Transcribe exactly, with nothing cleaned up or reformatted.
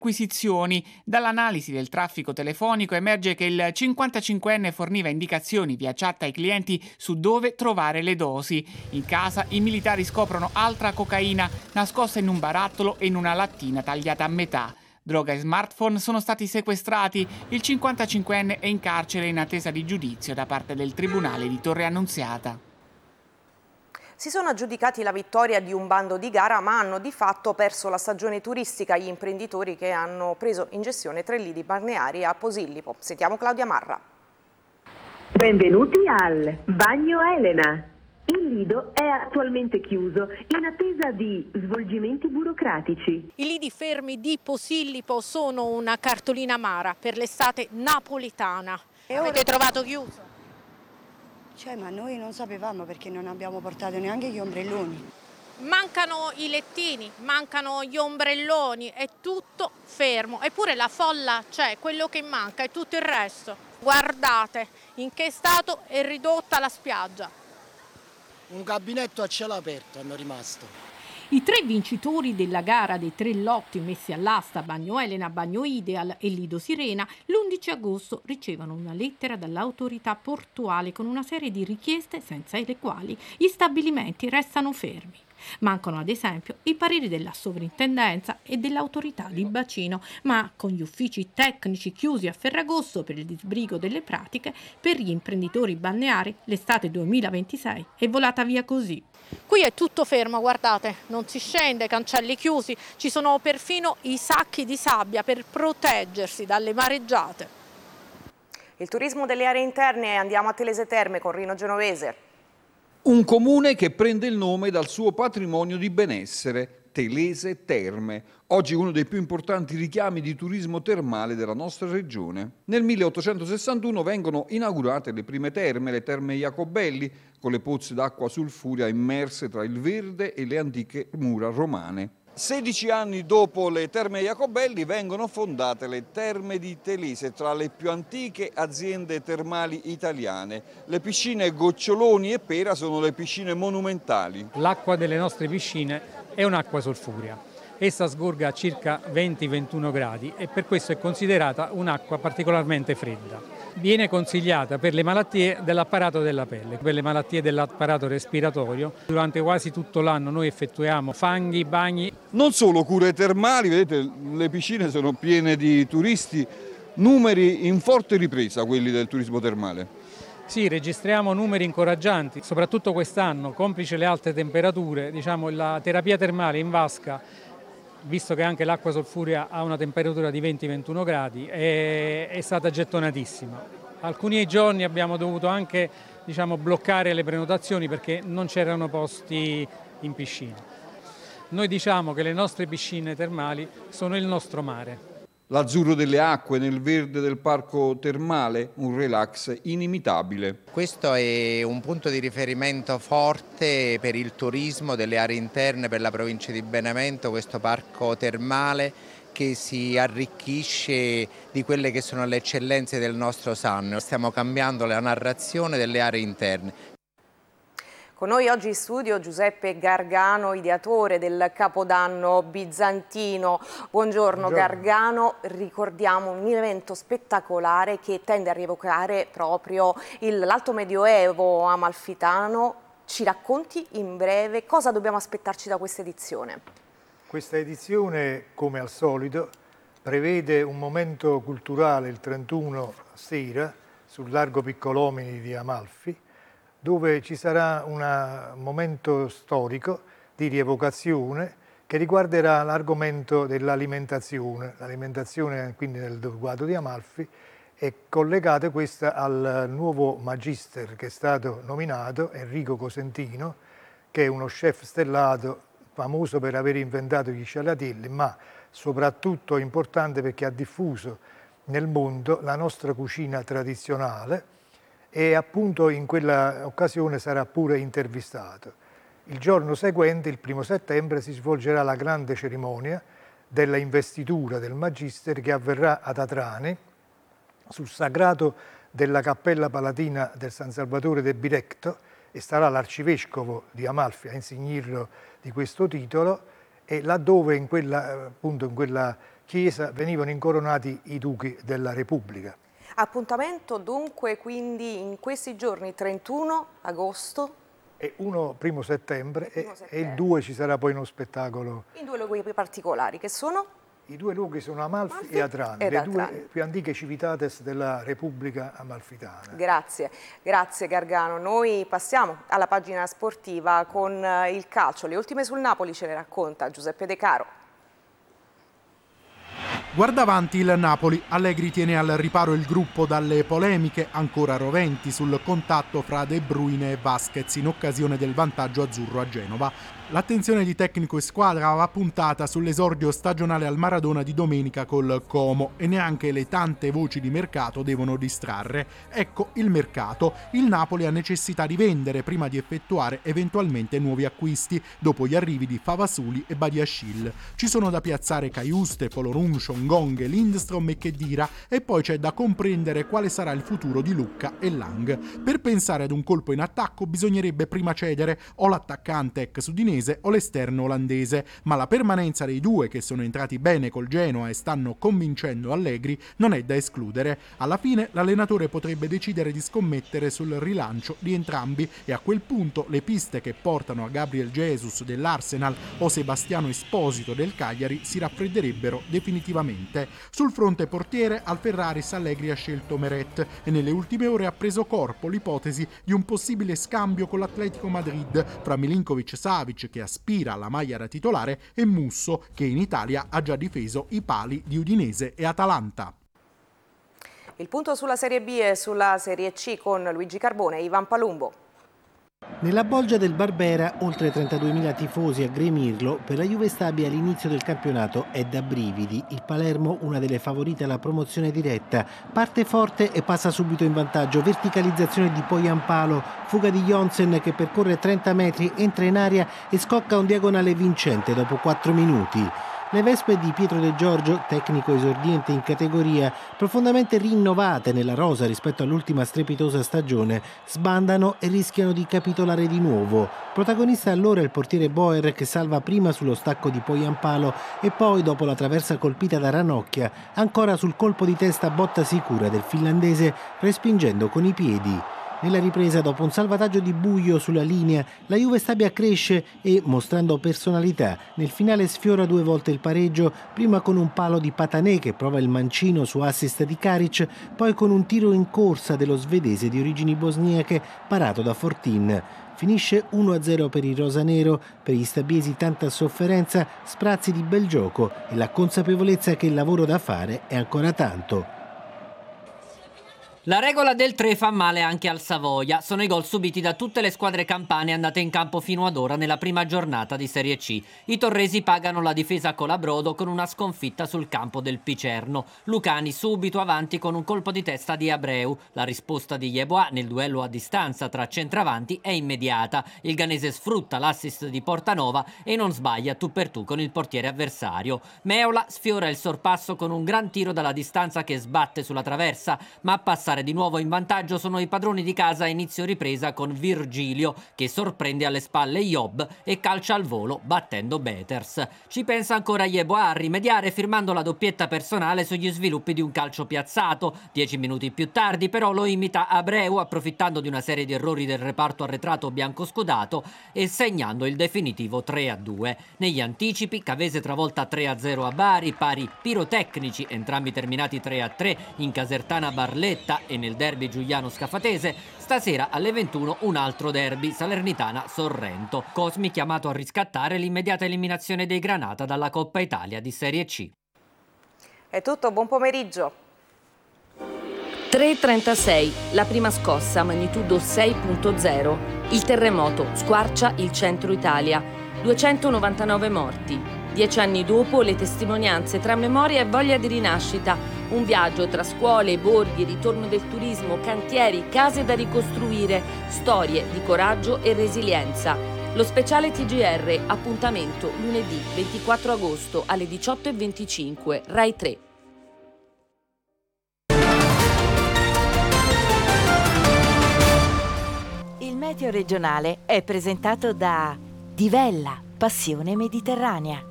acquisizioni. Dall'analisi del traffico telefonico emerge che il cinquantacinquenne forniva indicazioni via chat ai clienti su dove trovare le dosi. In casa i militari scoprono altra cocaina nascosta in un barattolo e in una lattina tagliata a metà. Droga e smartphone sono stati sequestrati. Il cinquantacinquenne è in carcere in attesa di giudizio da parte del Tribunale di Torre Annunziata. Si sono aggiudicati la vittoria di un bando di gara, ma hanno di fatto perso la stagione turistica gli imprenditori che hanno preso in gestione tre lidi balneari a Posillipo. Sentiamo Claudia Marra. Benvenuti al Bagno Elena. Il lido è attualmente chiuso in attesa di svolgimenti burocratici. I lidi fermi di Posillipo sono una cartolina amara per l'estate napoletana. E avete trovato chiuso? Cioè, ma noi non sapevamo perché non abbiamo portato neanche gli ombrelloni. Mancano i lettini, mancano gli ombrelloni, è tutto fermo. Eppure la folla c'è, quello che manca è tutto il resto. Guardate in che stato è ridotta la spiaggia. Un gabinetto a cielo aperto hanno rimasto. I tre vincitori della gara dei tre lotti messi all'asta, Bagno Elena, Bagno Ideal e Lido Sirena, l'undici agosto ricevono una lettera dall'autorità portuale con una serie di richieste senza le quali gli stabilimenti restano fermi. Mancano ad esempio i pareri della sovrintendenza e dell'autorità di bacino, ma con gli uffici tecnici chiusi a Ferragosto per il disbrigo delle pratiche, per gli imprenditori balneari l'estate duemilaventisei è volata via così. Qui è tutto fermo, guardate, non si scende, cancelli chiusi, ci sono perfino i sacchi di sabbia per proteggersi dalle mareggiate. Il turismo delle aree interne, andiamo a Telese Terme con Rino Genovese. Un comune che prende il nome dal suo patrimonio di benessere, Telese Terme, oggi uno dei più importanti richiami di turismo termale della nostra regione. Nel milleottocentosessantuno vengono inaugurate le prime terme, le terme Jacobelli, con le pozze d'acqua sulfurea immerse tra il verde e le antiche mura romane. sedici anni dopo le terme Jacobelli vengono fondate le terme di Telese, tra le più antiche aziende termali italiane. Le piscine Goccioloni e Pera sono le piscine monumentali. L'acqua delle nostre piscine è un'acqua sulfurea. Essa sgorga a circa venti ventuno gradi e per questo è considerata un'acqua particolarmente fredda. Viene consigliata per le malattie dell'apparato della pelle, per le malattie dell'apparato respiratorio. Durante quasi tutto l'anno noi effettuiamo fanghi, bagni. Non solo cure termali, vedete le piscine sono piene di turisti, numeri in forte ripresa quelli del turismo termale. Sì, registriamo numeri incoraggianti, soprattutto quest'anno, complice le alte temperature, diciamo la terapia termale in vasca, visto che anche l'acqua sulfurea ha una temperatura di venti ventuno gradi, è, è stata gettonatissima. Alcuni giorni abbiamo dovuto anche diciamo, bloccare le prenotazioni perché non c'erano posti in piscina. Noi diciamo che le nostre piscine termali sono il nostro mare. L'azzurro delle acque nel verde del parco termale, un relax inimitabile. Questo è un punto di riferimento forte per il turismo delle aree interne, per la provincia di Benevento, questo parco termale che si arricchisce di quelle che sono le eccellenze del nostro Sannio. Stiamo cambiando la narrazione delle aree interne. Con noi oggi in studio Giuseppe Gargano, ideatore del Capodanno bizantino. Buongiorno, Buongiorno. Gargano, ricordiamo un evento spettacolare che tende a rievocare proprio l'Alto Medioevo amalfitano. Ci racconti in breve cosa dobbiamo aspettarci da questa edizione? Questa edizione, come al solito, prevede un momento culturale il trentuno sera sul largo Piccolomini di Amalfi, dove ci sarà un momento storico di rievocazione che riguarderà l'argomento dell'alimentazione, l'alimentazione quindi nel Doguato di Amalfi, e collegate questa al nuovo magister che è stato nominato, Enrico Cosentino, che è uno chef stellato famoso per aver inventato gli scialatielli, ma soprattutto importante perché ha diffuso nel mondo la nostra cucina tradizionale, e appunto in quella occasione sarà pure intervistato. Il giorno seguente, il primo settembre, si svolgerà la grande cerimonia della investitura del Magister che avverrà ad Atrani, sul sagrato della Cappella Palatina del San Salvatore de Birecto, e sarà l'arcivescovo di Amalfi a insignirlo di questo titolo, e laddove in quella, appunto in quella chiesa venivano incoronati i duchi della Repubblica. Appuntamento dunque quindi in questi giorni, trentuno agosto. E uno primo settembre, primo e, settembre. e il due ci sarà poi uno spettacolo. In due luoghi particolari, che sono? I due luoghi sono Amalfi, Amalfi e Atrani, ed le Atrani. due più antiche civitates della Repubblica Amalfitana. Grazie, grazie Gargano. Noi passiamo alla pagina sportiva con il calcio. Le ultime sul Napoli ce le racconta Giuseppe De Caro. Guarda avanti il Napoli, Allegri tiene al riparo il gruppo dalle polemiche ancora roventi sul contatto fra De Bruyne e Vasquez in occasione del vantaggio azzurro a Genova. L'attenzione di tecnico e squadra va puntata sull'esordio stagionale al Maradona di domenica col Como e neanche le tante voci di mercato devono distrarre. Ecco il mercato. Il Napoli ha necessità di vendere prima di effettuare eventualmente nuovi acquisti dopo gli arrivi di Favasuli e Badiashile. Ci sono da piazzare Caiuste, Polorun, Shongong, Lindstrom e Khedira e poi c'è da comprendere quale sarà il futuro di Lucca e Lang. Per pensare ad un colpo in attacco bisognerebbe prima cedere o l'attaccante ex udinese o l'esterno olandese, ma la permanenza dei due che sono entrati bene col Genoa e stanno convincendo Allegri non è da escludere. Alla fine l'allenatore potrebbe decidere di scommettere sul rilancio di entrambi e a quel punto le piste che portano a Gabriel Jesus dell'Arsenal o Sebastiano Esposito del Cagliari si raffredderebbero definitivamente. Sul fronte portiere al Ferraris Allegri ha scelto Meret e nelle ultime ore ha preso corpo l'ipotesi di un possibile scambio con l'Atletico Madrid fra Milinkovic-Savic che aspira alla maglia da titolare e Musso che in Italia ha già difeso i pali di Udinese e Atalanta. Il punto sulla Serie B e sulla Serie C con Luigi Carbone e Ivan Palumbo. Nella bolgia del Barbera, oltre trentaduemila tifosi a gremirlo, per la Juve Stabia all'inizio del campionato è da brividi. Il Palermo, una delle favorite alla promozione diretta, parte forte e passa subito in vantaggio. Verticalizzazione di Poyampalo, fuga di Jonsen che percorre trenta metri, entra in aria e scocca un diagonale vincente dopo quattro minuti. Le vespe di Pietro De Giorgio, tecnico esordiente in categoria, profondamente rinnovate nella rosa rispetto all'ultima strepitosa stagione, sbandano e rischiano di capitolare di nuovo. Protagonista allora il portiere Boer che salva prima sullo stacco di Poyampalo e poi dopo la traversa colpita da Ranocchia, ancora sul colpo di testa botta sicura del finlandese respingendo con i piedi. Nella ripresa, dopo un salvataggio di Buio sulla linea, la Juve Stabia cresce e, mostrando personalità, nel finale sfiora due volte il pareggio, prima con un palo di Patanè che prova il mancino su assist di Karic, poi con un tiro in corsa dello svedese di origini bosniache parato da Fortin. Finisce uno a zero per il rosanero, per gli stabiesi tanta sofferenza, sprazzi di bel gioco e la consapevolezza che il lavoro da fare è ancora tanto. La regola del tre fa male anche al Savoia. Sono i gol subiti da tutte le squadre campane andate in campo fino ad ora nella prima giornata di Serie C. I torresi pagano la difesa Colabrodo con una sconfitta sul campo del Picerno. Lucani subito avanti con un colpo di testa di Abreu. La risposta di Yeboah nel duello a distanza tra centravanti è immediata. Il ghanese sfrutta l'assist di Portanova e non sbaglia tu per tu con il portiere avversario. Meola sfiora il sorpasso con un gran tiro dalla distanza che sbatte sulla traversa, ma passa di nuovo in vantaggio sono i padroni di casa a inizio ripresa con Virgilio che sorprende alle spalle Job e calcia al volo battendo Beters. Ci pensa ancora Yeboah a rimediare firmando la doppietta personale sugli sviluppi di un calcio piazzato. Dieci minuti più tardi però lo imita Abreu approfittando di una serie di errori del reparto arretrato biancoscudato e segnando il definitivo tre a due. Negli anticipi Cavese travolta tre a zero a Bari, pari pirotecnici entrambi terminati tre a tre in Casertana Barletta e nel derby giuliano-scafatese. Stasera alle ventuno un altro derby, Salernitana-Sorrento. Cosmi chiamato a riscattare l'immediata eliminazione dei Granata dalla Coppa Italia di Serie C. È tutto, buon pomeriggio. tre e trentasei, la prima scossa, magnitudo sei punto zero. Il terremoto squarcia il centro Italia. duecentonovantanove morti. Dieci anni dopo, le testimonianze tra memoria e voglia di rinascita. Un viaggio tra scuole, borghi, ritorno del turismo, cantieri, case da ricostruire, storie di coraggio e resilienza. Lo speciale T G R, appuntamento lunedì ventiquattro agosto alle diciotto e venticinque, Rai tre. Il meteo regionale è presentato da Divella, passione mediterranea.